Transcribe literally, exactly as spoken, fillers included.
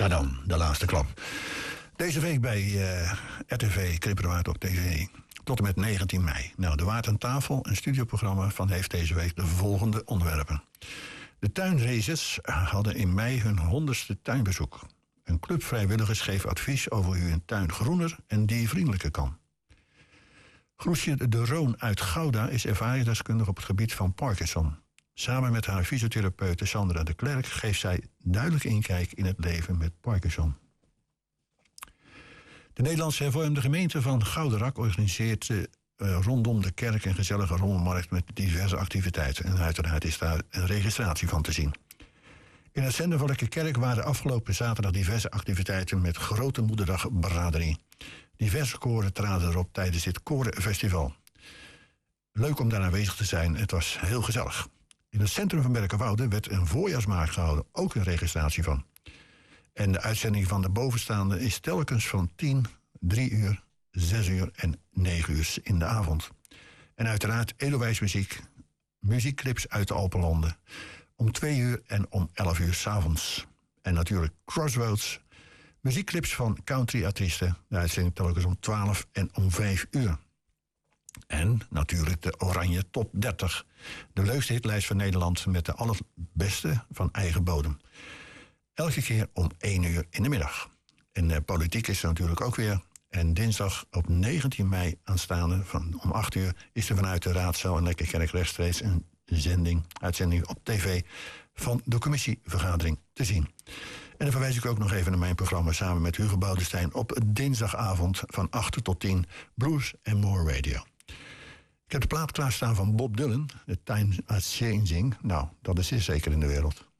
Tadam, de laatste klap. Deze week bij uh, R T V, Krippelwaard op tv. Tot en met negentien mei. Nou, de Waard aan tafel, een studioprogramma van heeft deze week de volgende onderwerpen. De tuinraces hadden in mei hun honderdste tuinbezoek. Een club vrijwilligers geeft advies over hoe een tuin groener en diervriendelijker kan. Groesje de Roon uit Gouda is ervaringsdeskundige op het gebied van Parkinson. Samen met haar fysiotherapeute Sandra de Klerk geeft zij duidelijk inkijk in het leven met Parkinson. De Nederlandse hervormde gemeente van Gouderak organiseert uh, rondom de kerk een gezellige rommelmarkt met diverse activiteiten. En uiteraard is daar een registratie van te zien. In het centrum van de kerk waren afgelopen zaterdag diverse activiteiten met grote moederdag-braderie. Diverse koren traden erop tijdens dit korenfestival. Leuk om daar aanwezig te zijn, het was heel gezellig. In het centrum van Berkenwoude werd een voorjaarsmarkt gehouden, ook een registratie van. En de uitzending van de bovenstaande is telkens van tien, drie uur, zes uur en negen uur in de avond. En uiteraard edelwijsmuziek, muziekclips uit de Alpenlanden. Om twee uur en om elf uur 's avonds. En natuurlijk Crossroads, muziekclips van country-artiesten. De uitzending telkens om twaalf en om vijf uur. En natuurlijk de Oranje Top dertig. De leukste hitlijst van Nederland met de allerbeste van eigen bodem. Elke keer om één uur in de middag. En uh, politiek is er natuurlijk ook weer. En dinsdag op negentien mei aanstaande van om acht uur... is er vanuit de raadzaal en Lekkerkerk rechtstreeks een zending, uitzending op tv van de commissievergadering te zien. En dan verwijs ik ook nog even naar mijn programma samen met Hugo Boudestein op dinsdagavond van acht tot tien, Blues and More Radio. Ik heb de plaat klaarstaan van Bob Dylan, The Time is Changing. Nou, dat is zeer zeker in de wereld.